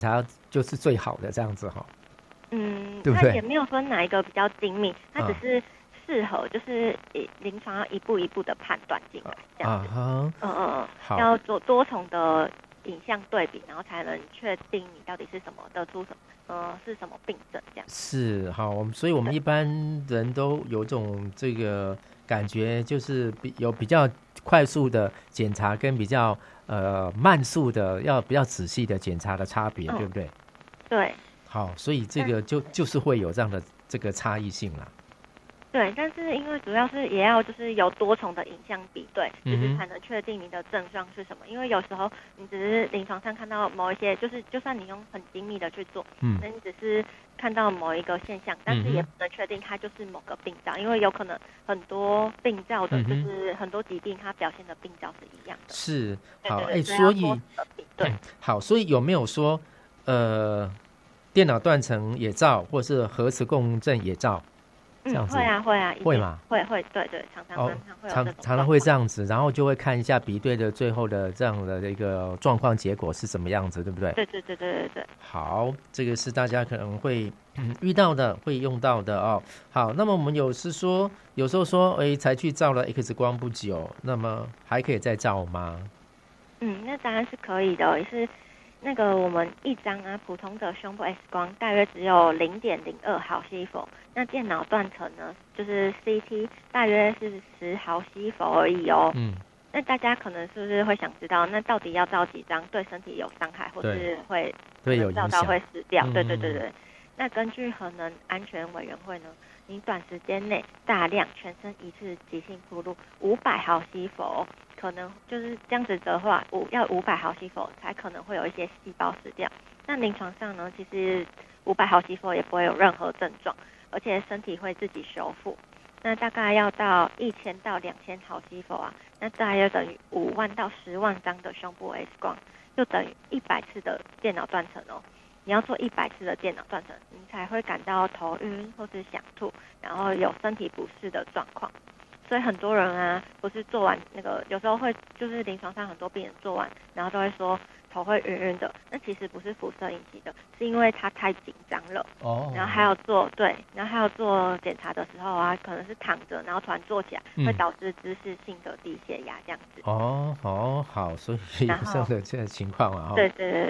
查就是最好的这样子哈。对不它对？ 也没有分哪一个比较精密，它只是适合就是临床要一步一步的判断进来这样子。 好， 要做多重的影像对比，然后才能确定你到底是什么，得出什么是什么病症这样。 是好，所以我们一般人都有种这个感觉，就是有比较快速的检查跟比较慢速的要比较仔细的检查的差别，对不对？ 对。 好，所以这个就是会有这样的这个差异性啦。 对，但是因为主要是也要就是有多重的影像比对，就是才能确定你的症状是什么。因为有时候你只是临床上看到某一些，就是就算你用很精密的去做，那你只是看到某一个现象，但是也不能确定它就是某个病灶，因为有可能很多病灶的，就是很多疾病它表现的病灶是一样的。 是，好， 所以对， 好，所以有没有说电脑断层也照，或是核磁共振也照？这样子会啊， 会吗？ 会，对，常常会这样子，然后就会看一下比对的最后的这样的一个状况结果是什么样子，对不对？ 对。 好，这个是大家可能会遇到的，会用到的哦。好，那么我们有时候说，才去照了 X 光不久，那么还可以再照吗？ 那当然是可以的，也是。那个我们一张普通的胸部 X 光大约只有0.02毫西弗，那电脑断层呢，就是 CT 大约是10毫西弗而已哦。那大家可能是不是会想知道，那到底要照几张对身体有伤害，或是会照到会死掉？对。那根据核能安全委员会呢，你短时间内大量全身一次急性铺路500毫西弗。可能就是这样子的话，要500毫西弗才可能会有一些细胞死掉。那临床上呢，其实500毫西弗也不会有任何症状，而且身体会自己修复。那大概要到1000到2000毫西弗那大约等于5万到10万张的胸部 X 光，就等于100次的电脑断层哦。你要做100次的电脑断层，你才会感到头晕或是想吐，然后有身体不适的状况。所以很多人不是做完那个，有时候会就是临床上很多病人做完，然后都会说头会晕晕的，那其实不是辐射引起的，是因为他太紧张了。然后还有做检查的时候可能是躺着，然后突然坐起来，会导致姿势性的低血压这样子。 好，所以有这样的这个情况对。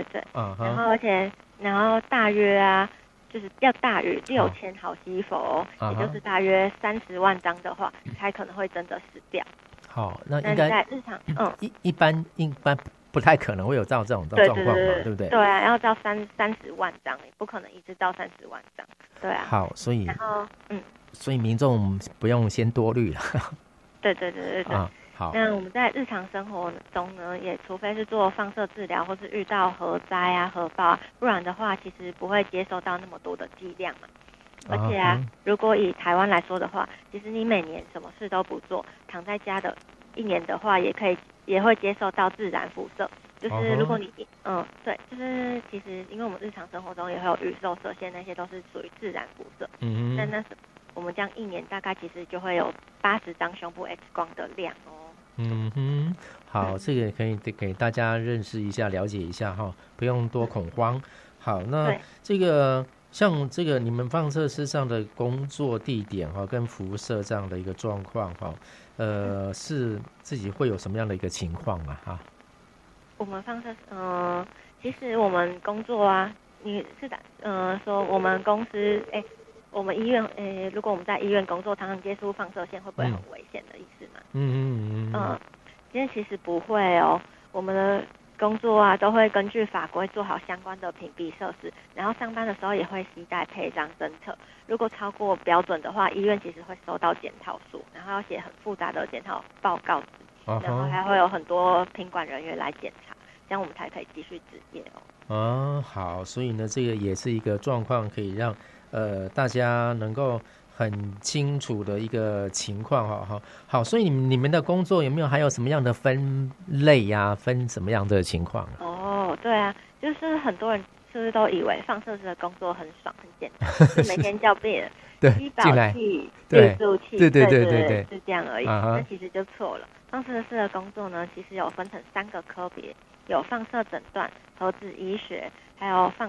然后大约就是要大于6000毫西弗也就是大约30万张的话，才可能会真的死掉。 好，那应该在日常一般不太可能会有这种状况嘛，对不对？ 对要照30万张，你不可能一直照30万张。对好，所以然后所以民众不用先多虑了。 对。 好， 那我们在日常生活中呢，也除非是做放射治疗，或是遇到核灾核爆不然的话，其实不会接收到那么多的剂量嘛。而且如果以台湾来说的话，其实你每年什么事都不做，躺在家的1年的话，也会接受到自然辐射。就是如果你对，就是其实因为我们日常生活中也会有宇宙射线，那些都是属于自然辐射。那我们这样1年大概其实就会有80张胸部 X 光的量哦。 好，这个可以给大家认识一下、了解一下哈，不用多恐慌。好，那这个像这个你们放射师上的工作地点跟辐射这样的一个状况是自己会有什么样的一个情况我们放射其实我们工作你是说我们公司我们医院如果我们在医院工作，常常接触放射线，会不会很危险的意思吗？其实不会哦。我们的工作都会根据法规做好相关的屏蔽设施，然后上班的时候也会携带配章侦测。如果超过标准的话，医院其实会收到检讨书，然后要写很复杂的检讨报告，然后还会有很多品管人员来检查，这样我们才可以继续执业哦。 好，所以呢，这个也是一个状况，可以让大家能够很清楚的一个情况好，所以你们的工作有没有还有什么样的分类分什么样的情况对就是很多人是不是都以为放射师的工作很爽很简单，就每天叫病人吸饱气、滤住气，对，是这样而已。那其实就错了。放射师的工作呢，其实有分成3个科别，有放射诊断、核子医学，还有放